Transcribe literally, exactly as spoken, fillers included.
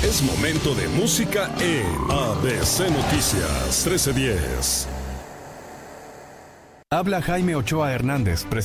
Es momento de música en A B C Noticias trece diez. Habla Jaime Ochoa Hernández,